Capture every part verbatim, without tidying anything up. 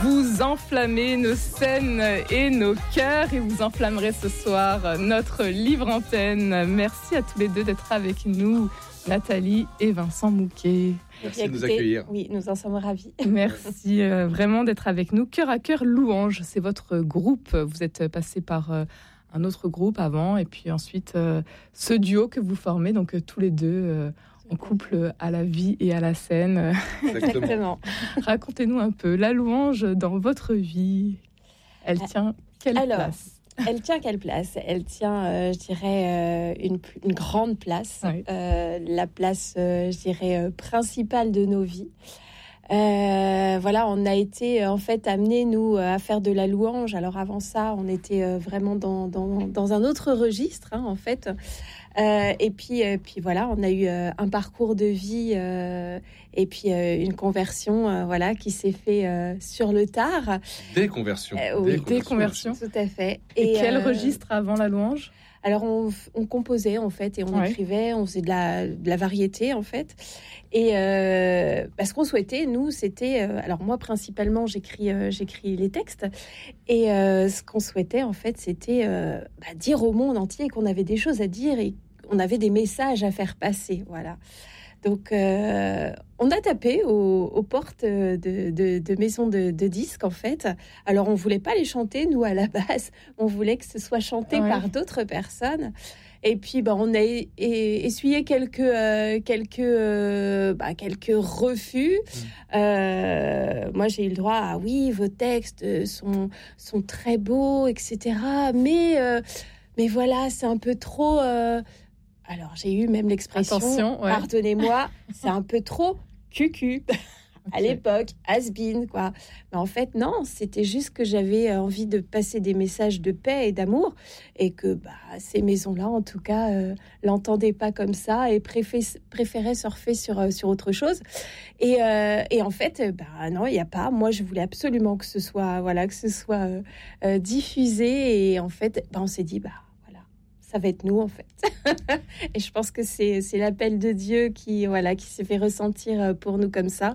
Vous enflammez nos scènes et nos cœurs et vous enflammerez ce soir notre livre antenne. Merci à tous les deux d'être avec nous, Nathalie et Vincent Mouquet. Merci de nous accueillir. Oui, nous en sommes ravis. Merci euh, vraiment d'être avec nous. Cœur à cœur louange, c'est votre groupe. Vous êtes passé par euh, un autre groupe avant et puis ensuite euh, ce duo que vous formez, donc euh, tous les deux euh, en couple à la vie et à la scène. Exactement. Racontez-nous un peu la louange dans votre vie. Elle tient quelle Alors, place ? Elle tient quelle place ? Elle tient, euh, je dirais, euh, une, une grande place. Oui. Euh, la place, euh, je dirais, euh, principale de nos vies. Euh, voilà, on a été en fait amenés, nous, à faire de la louange. Alors avant ça, on était euh, vraiment dans, dans, dans un autre registre, hein, en fait. Euh, et puis, euh, puis voilà, on a eu euh, un parcours de vie euh, et puis euh, une conversion, euh, voilà, qui s'est fait euh, sur le tard. Des conversions. Euh, oui, des conversions. Tout à fait. Et, et quel euh, registre avant la louange ? Alors, on, on composait, en fait, et on Ouais. écrivait, on faisait de la, de la variété, en fait. Et euh, parce qu'on souhaitait, nous, c'était... Euh, alors, moi, principalement, j'écris, euh, j'écris les textes. Et euh, ce qu'on souhaitait, en fait, c'était euh, bah, dire au monde entier qu'on avait des choses à dire et qu'on avait des messages à faire passer, voilà. Donc, euh, on a tapé aux, aux portes de, de, de maisons de, de disques, en fait. Alors, on voulait pas les chanter, nous, à la base. On voulait que ce soit chanté Ouais. par d'autres personnes. Et puis, bah, on a é- é- essuyé quelques, euh, quelques, euh, bah, quelques refus. Mmh. Euh, moi, j'ai eu le droit à, oui, vos textes sont, sont très beaux, et cetera. Mais, euh, mais voilà, c'est un peu trop... Euh, Alors, j'ai eu même l'expression, Attention, ouais. pardonnez-moi, c'est un peu trop cucu à Ok. l'époque, has-been, quoi. Mais en fait, non, c'était juste que j'avais envie de passer des messages de paix et d'amour et que bah, ces maisons-là, en tout cas, euh, l'entendaient pas comme ça et préfé- préféraient surfer sur, euh, sur autre chose. Et, euh, et en fait, bah, non, il n'y a pas. Moi, je voulais absolument que ce soit, voilà, que ce soit euh, euh, diffusé. Et en fait, bah, on s'est dit, bah, ça va être nous, en fait. Et je pense que c'est, c'est l'appel de Dieu qui, voilà, qui s'est fait ressentir pour nous comme ça.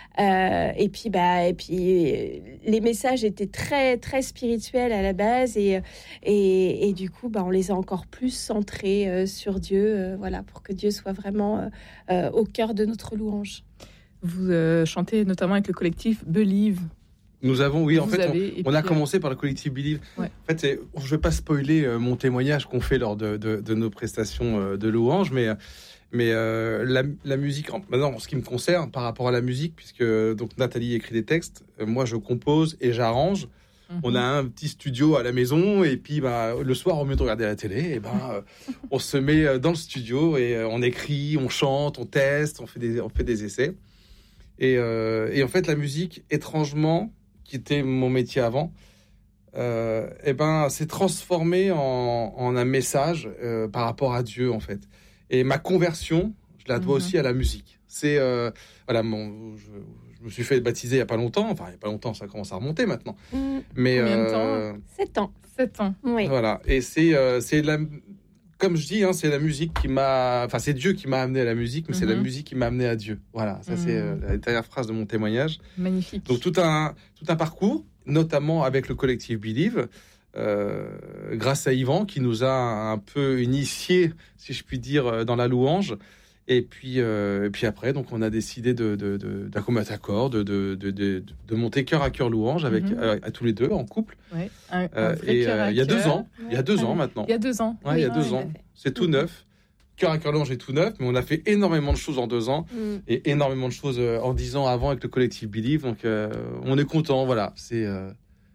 Euh, et puis, bah, et puis, les messages étaient très, très spirituels à la base. Et, et, et du coup, bah, on les a encore plus centrés euh, sur Dieu, euh, voilà, pour que Dieu soit vraiment euh, au cœur de notre louange. Vous euh, chantez notamment avec le collectif Believe. Nous avons, oui, en Vous fait, avez, on, on a puis, commencé par le collectif Believe. Ouais. En fait, c'est, je ne vais pas spoiler euh, mon témoignage qu'on fait lors de, de, de nos prestations euh, de louange, mais, mais euh, la, la musique, en, maintenant, en ce qui me concerne, par rapport à la musique, puisque donc Nathalie écrit des textes, euh, moi je compose et j'arrange. Mm-hmm. On a un petit studio à la maison, et puis bah, le soir, au lieu de regarder la télé, et ben, euh, on se met dans le studio et euh, on écrit, on chante, on teste, on fait des, on fait des essais. Et, euh, et en fait, la musique, étrangement, qui était mon métier avant, euh, et ben, s'est transformé en, en un message euh, par rapport à Dieu, en fait. Et ma conversion, je la dois mmh. aussi à la musique. C'est, euh, voilà, mon, je, je me suis fait baptiser il n'y a pas longtemps. Enfin, il n'y a pas longtemps, ça commence à remonter maintenant. Mmh. Mais, Combien euh, de temps ? Sept ans. Sept ans. Oui. Voilà. Et c'est, euh, c'est la... Comme je dis, hein, c'est la musique qui m'a... Enfin, c'est Dieu qui m'a amené à la musique, mais mm-hmm. c'est la musique qui m'a amené à Dieu. Voilà, ça, mm-hmm. c'est euh, la dernière phrase de mon témoignage. Magnifique. Donc, tout un, tout un parcours, notamment avec le collectif Believe, euh, grâce à Yvan, qui nous a un peu initiés, si je puis dire, dans la louange. Et puis, euh, et puis après, donc, on a décidé de, de, de, d'un commun accord, de, de, de, de, de monter cœur à cœur louange avec, mm-hmm. à, à tous les deux, en couple. Ouais, un, un euh, et euh, il y a deux ans, ouais. il y a deux ans maintenant. Il y a deux ans. Ouais, oui, il y a deux ans. C'est tout mm-hmm. neuf. Cœur à cœur louange est tout neuf, mais on a fait énormément de choses en deux ans mm. et énormément de choses en dix ans avant avec le collectif Believe. Donc, euh, on est content. Voilà, c'est. Euh,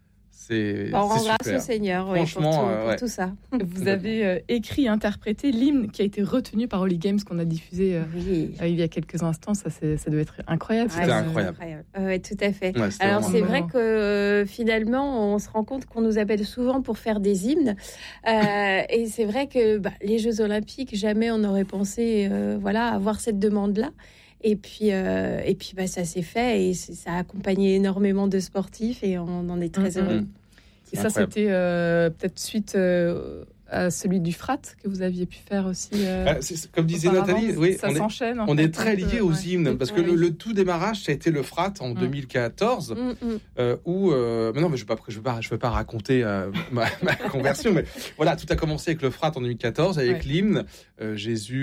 C'est, on rend c'est grâce super. au Seigneur, ouais, franchement, pour, tout, euh, pour ouais. tout ça. Vous avez euh, écrit et interprété l'hymne qui a été retenu par Holy Games, qu'on a diffusé euh, oui. euh, il y a quelques instants. Ça, c'est, ça doit être incroyable. C'était ça, incroyable. incroyable. Euh, ouais, tout à fait. Ouais, Alors, c'est vraiment... vrai que euh, finalement, on se rend compte qu'on nous appelle souvent pour faire des hymnes. Euh, et c'est vrai que bah, les Jeux Olympiques, jamais on n'aurait pensé euh, voilà, avoir cette demande-là. Et puis, euh, et puis bah, ça s'est fait et ça a accompagné énormément de sportifs et on en est très mmh. heureux. Et ça, incroyable. C'était euh, peut-être suite euh, à celui du Frat que vous aviez pu faire aussi. Euh, ah, c'est, c'est, comme disait Nathalie, oui, ça on s'enchaîne. Est, on fait, est très liés aux ouais. hymnes parce que ouais. le, le tout démarrage, ça a été le Frat en mmh. deux mille quatorze, mmh. euh, où euh, mais non, mais je ne vais pas, je vais pas, je vais pas raconter euh, ma, ma conversion, mais voilà, tout a commencé avec le Frat en deux mille quatorze, avec ouais. l'hymne euh, Jésus,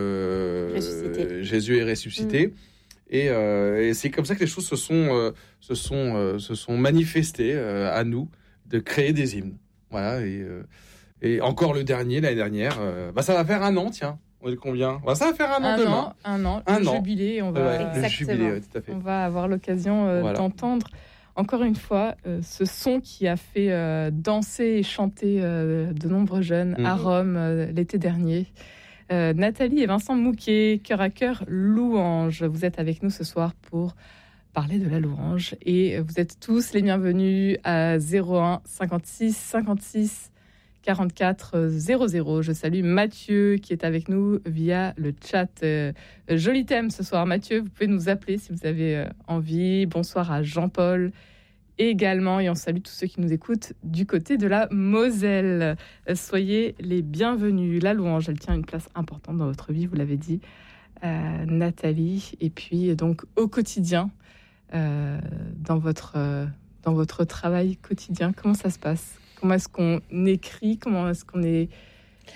euh, Jésus est ressuscité. Mmh. Et, euh, et c'est comme ça que les choses se sont, euh, se sont, euh, se sont manifestées euh, à nous de créer des hymnes. Voilà. Et, euh, et encore le dernier, l'année dernière, euh, bah ça va faire un an, tiens. On est combien ? bah Ça va faire un an un demain. An, un an, un le an. jubilé. On va, ouais, le jubilé, ouais, tout à fait. On va avoir l'occasion euh, voilà. d'entendre encore une fois euh, ce son qui a fait euh, danser et chanter euh, de nombreux jeunes mmh. à Rome euh, l'été dernier. Euh, Nathalie et Vincent Mouquet, cœur à cœur louange. Vous êtes avec nous ce soir pour parler de la louange et vous êtes tous les bienvenus à zéro un cinquante-six cinquante-six quarante-quatre zéro zéro. Je salue Mathieu qui est avec nous via le chat. Euh, joli thème ce soir, Mathieu. Vous pouvez nous appeler si vous avez euh, envie. Bonsoir à Jean-Paul également, et on salue tous ceux qui nous écoutent du côté de la Moselle. Soyez les bienvenus. La louange, elle tient une place importante dans votre vie, vous l'avez dit, euh, Nathalie. Et puis, donc, au quotidien, euh, dans, votre, euh, dans votre travail quotidien, comment ça se passe ? Comment est-ce qu'on écrit ? Comment est-ce qu'on est inspiré ?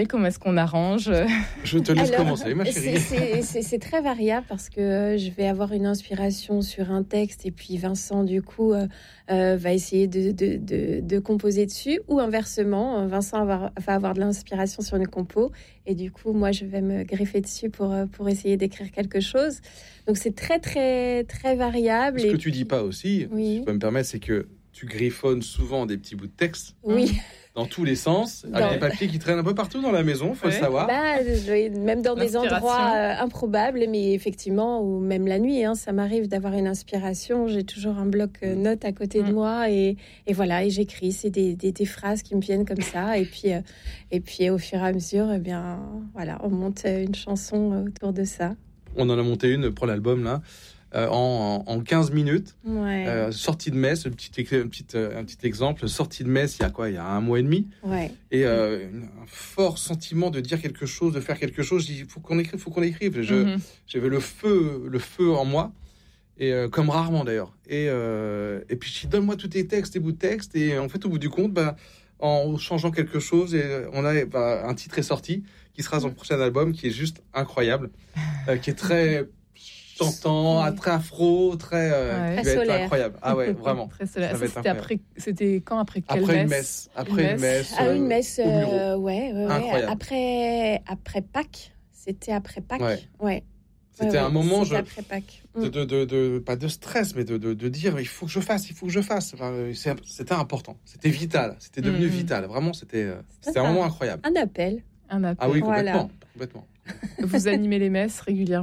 Comment est-ce qu'on arrange ? Je te laisse Alors, commencer, ma chérie. C'est, c'est, c'est, c'est très variable parce que je vais avoir une inspiration sur un texte et puis Vincent, du coup, euh, euh, va essayer de, de, de, de composer dessus. Ou inversement, Vincent avoir, va avoir de l'inspiration sur une compo et du coup, moi, je vais me greffer dessus pour, pour essayer d'écrire quelque chose. Donc, c'est très, très, très variable. Ce et que puis... tu dis pas aussi, oui. si je peux me permettre, c'est que tu griffonnes souvent des petits bouts de texte. Oui. Dans tous les sens, avec dans... des papiers qui traînent un peu partout dans la maison, il faut ouais. le savoir. Bah, même dans des endroits euh, improbables, mais effectivement, ou même la nuit, hein, ça m'arrive d'avoir une inspiration. J'ai toujours un bloc euh, notes à côté mmh. de moi et, et voilà, et j'écris. C'est des, des, des phrases qui me viennent comme ça. Et puis, euh, et puis au fur et à mesure, eh bien, voilà, on monte une chanson autour de ça. On en a monté une pour l'album, là. Euh, en, en quinze minutes, ouais. euh, sortie de messe, un petit, un, petit, un petit exemple, sortie de messe il y a quoi, il y a un mois et demi, ouais. et euh, un fort sentiment de dire quelque chose, de faire quelque chose. Je dis, il faut qu'on écrive, faut qu'on écrive. Je, mm-hmm. J'avais le feu, le feu en moi, et euh, comme rarement d'ailleurs. Et, euh, et puis je dis, donne-moi tous tes textes, tes bouts de texte, et en fait au bout du compte, bah, en changeant quelque chose, et on a bah, un titre est sorti qui sera dans le prochain album, qui est juste incroyable, euh, qui est très chantant, très afro, très, euh, ouais. qui va solaire. Être incroyable. Ah ouais, vraiment. Très solaire. Ça, c'était, après, c'était quand après quelle après messe une messe Après une messe. Ah, une messe. Euh, au bureau. Euh, ouais, ouais, ouais. Après, après Pâques. C'était après Pâques. Ouais. ouais. C'était ouais, un ouais. moment, C'était je, après Pâques. de, de, de, de, pas de stress, mais de, de, de dire il faut que je fasse, il faut que je fasse. Enfin, c'est, c'était important. C'était vital. C'était devenu mmh. vital. Vraiment, c'était, c'était, c'était un moment incroyable. Un appel. Un appel. Ah oui, complètement. Voilà. complètement. Vous animez les messes régulièrement ?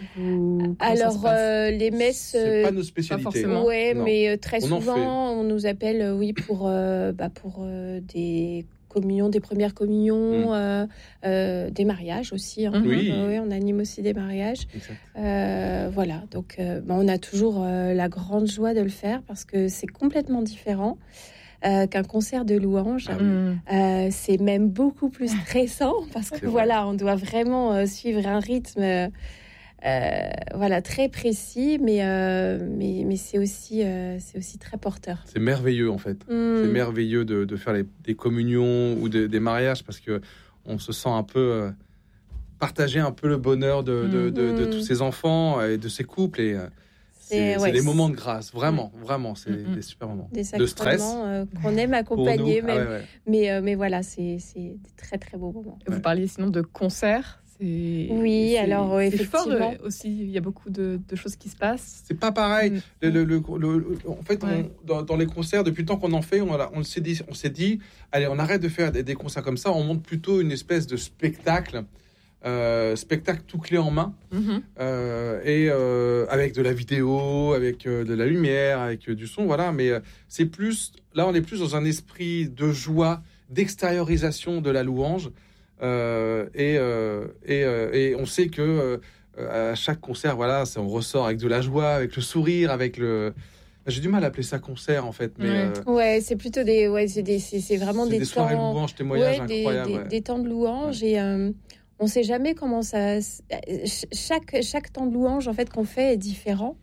Ou Alors euh, les messes, c'est pas nos spécialités. Pas forcément. Ouais, non. mais euh, très on souvent on nous appelle, euh, oui, pour euh, bah, pour euh, des communions, des premières communions, mmh. euh, euh, des mariages aussi. Hein. Oui. Euh, oui, on anime aussi des mariages. Euh, voilà, donc euh, bah, on a toujours euh, la grande joie de le faire parce que c'est complètement différent. Euh, qu'un concert de louange. Ah oui. euh, c'est même beaucoup plus stressant parce que voilà, on doit vraiment euh, suivre un rythme euh, euh, voilà, très précis, mais, euh, mais, mais c'est, aussi, euh, c'est aussi très porteur. C'est merveilleux en fait. Mm. C'est merveilleux de, de faire les, des communions ou de, des mariages parce qu'on se sent un peu... Euh, partager un peu le bonheur de, de, de, de, de tous ces enfants et de ces couples et... Euh, C'est, c'est, ouais, c'est des moments de grâce, vraiment, mmh. vraiment, c'est mmh. des super moments. Des de stress euh, qu'on aime accompagner, même. Ah ouais, ouais. Mais, euh, mais voilà, c'est, c'est des très très beaux moments. Vous ouais. parliez sinon de concerts. C'est, oui, c'est, alors c'est effectivement fort, aussi. Il y a beaucoup de, de choses qui se passent. C'est pas pareil. Mmh. Le, le, le, le, en fait, ouais. on, dans, dans les concerts, depuis le temps qu'on en fait, on, on, s'est dit, on s'est dit, allez, on arrête de faire des, des concerts comme ça. On monte plutôt une espèce de spectacle. Euh, spectacle tout clé en main mm-hmm. euh, et euh, avec de la vidéo, avec euh, de la lumière, avec euh, du son, voilà. Mais euh, c'est plus, là, on est plus dans un esprit de joie, d'extériorisation de la louange, euh, et euh, et, euh, et on sait que euh, à chaque concert, voilà, ça, on ressort avec de la joie, avec le sourire, avec le J'ai du mal à appeler ça concert en fait, mais Ouais. euh, Ouais, c'est plutôt des, ouais, c'est des, c'est, c'est vraiment c'est des, des soirées temps, louanges, témoignages ouais, des, incroyables. des, ouais. des temps de louange et euh, on sait jamais comment ça. ch- Chaque chaque temps de louange en fait qu'on fait est différent.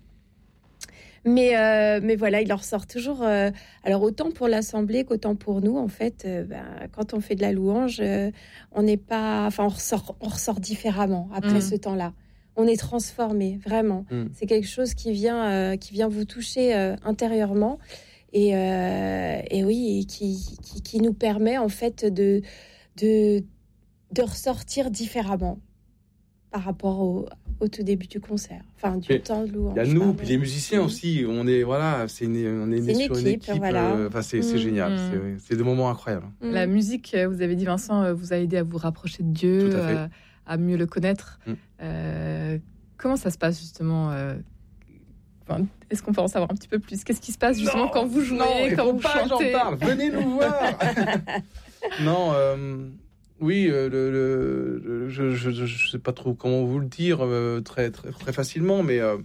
Mais euh, mais voilà, il en ressort toujours. euh, alors autant pour l'assemblée qu'autant pour nous en fait. euh, ben, quand on fait de la louange, euh, on n'est pas, enfin on ressort on ressort différemment après Mm. ce temps-là. On est transformé vraiment. Mm. C'est quelque chose qui vient euh, qui vient vous toucher euh, intérieurement et euh, et oui et qui, qui qui nous permet en fait de de de ressortir différemment par rapport au, au tout début du concert, enfin du Mais temps de louange. Il y a nous, pardon. puis les musiciens Mm. aussi. On est voilà, c'est une, on est, C'est une sur une équipe, équipe. voilà. euh, Enfin, c'est, c'est Mm. génial. Mm. C'est, c'est des moments incroyables. Mm. La musique, euh, vous avez dit, Vincent, euh, vous a aidé à vous rapprocher de Dieu, Tout à fait. euh, à mieux le connaître. Mm. Euh, comment ça se passe justement euh, enfin, est-ce qu'on peut en savoir un petit peu plus? Qu'est-ce qui se passe justement Non, quand vous jouez, non, il quand faut vous pas que j'en chantez? parle. Venez nous voir. Non, euh, oui, euh, le, le, le- je, je, je, je sais pas trop comment vous le dire euh, très, très, très facilement, mais euh,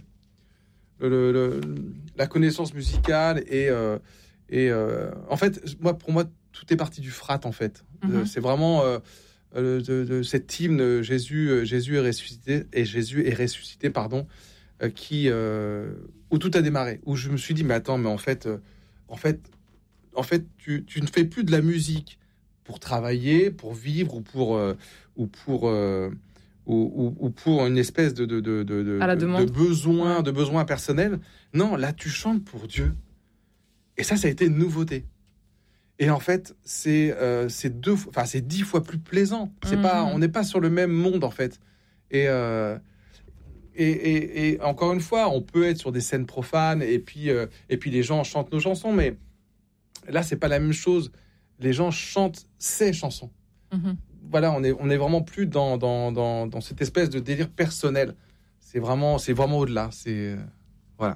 le, le- la connaissance musicale et, euh, et euh, en fait, moi, pour moi, tout est parti du frat en fait. Mhm. Euh, c'est vraiment euh, euh, de, de cet hymne Jésus, euh, Jésus est ressuscité et Jésus est ressuscité, pardon, euh, qui euh, où tout a démarré, où je me suis dit mais attends, mais en fait, euh, en fait, en fait, tu, tu ne fais plus de la musique pour travailler, pour vivre ou pour euh, ou pour euh, ou, ou- ou pour une espèce de de, de, de, de- À la de- demande. de besoin Ouais. de besoin personnel. Non, là tu chantes pour Dieu. Et ça, ça a été une nouveauté. Et en fait, c'est euh, c'est deux, fois- enfin c'est dix fois plus plaisant. C'est Mhm. pas, on n'est pas sur le même monde en fait. Et, euh, et, et, et encore une fois, on peut être sur des scènes profanes et puis euh, et puis les gens chantent nos chansons, mais là c'est pas la même chose. Les gens chantent ces chansons. Mhm. Voilà, on est on est vraiment plus dans dans dans, dans cette espèce de délire personnel. C'est vraiment c'est vraiment au-delà. C'est euh, voilà.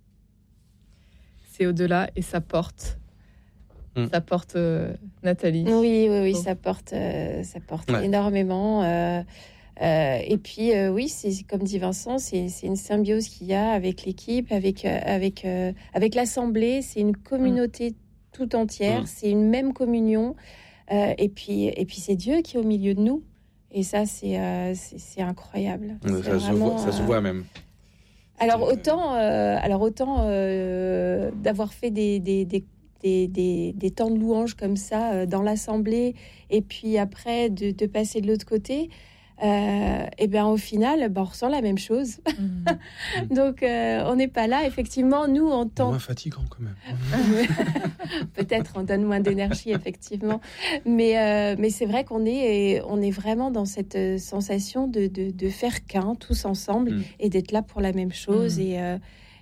C'est au-delà et ça porte. Mm. Ça porte euh, Nathalie. Oui, oui, oui, Bon. ça porte, euh, ça porte Ouais. énormément. euh, euh, et puis, euh, oui, c'est comme dit Vincent, c'est c'est une symbiose qu'il y a avec l'équipe, avec, euh, avec, euh, avec l'assemblée. C'est une communauté tout entière, Mm. c'est une même communion. euh, et puis, et puis c'est Dieu qui est au milieu de nous. Et ça, c'est euh, c'est c'est incroyable. Ça, C'est se vraiment, voit, ça se euh, voit même. Alors C'est- autant, euh, alors autant euh, d'avoir fait des, des, des, des, des, des temps de louange comme ça euh, dans l'assemblée et puis après de, de passer de l'autre côté, euh, et bien au final, ben, on ressent la même chose. Mhm. Donc euh, on n'est pas là. Effectivement, nous en tant Moins fatigant quand même. peut-être on donne moins d'énergie effectivement, mais euh, mais c'est vrai qu'on est on est vraiment dans cette euh, sensation de, de, de faire qu'un tous ensemble Mm. et d'être là pour la même chose Mm. et, euh,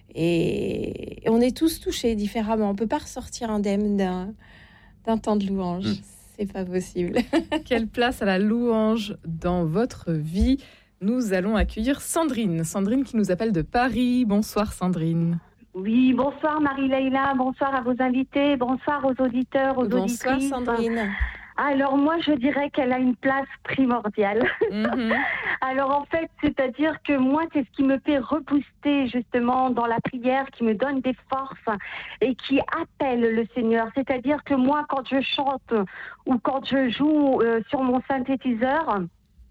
et et on est tous touchés différemment. On peut pas ressortir indemne d'un d'un temps de louange, Mm. c'est pas possible. Quelle place à la louange dans votre vie? Nous allons accueillir Sandrine. Sandrine qui nous appelle de Paris. Bonsoir Sandrine. Oui, bonsoir Marie-Leïla, bonsoir à vos invités, bonsoir aux auditeurs, aux Bonsoir auditrices. Sandrine. Alors moi, je dirais qu'elle a une place primordiale. Mhm. Alors en fait, c'est-à-dire que moi, c'est ce qui me fait repousser justement dans la prière, qui me donne des forces et qui appelle le Seigneur. C'est-à-dire que moi, quand je chante ou quand je joue euh, sur mon synthétiseur,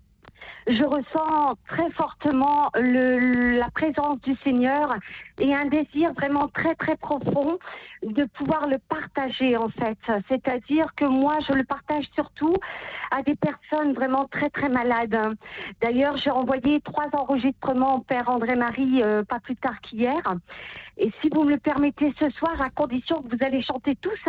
je ressens très fortement le, la présence du Seigneur et un désir vraiment très très profond de pouvoir le partager en fait. C'est-à-dire que moi je le partage surtout à des personnes vraiment très très malades. D'ailleurs j'ai envoyé trois enregistrements au Père André-Marie euh, pas plus tard qu'hier. Et si vous me le permettez ce soir, à condition que vous allez chanter tous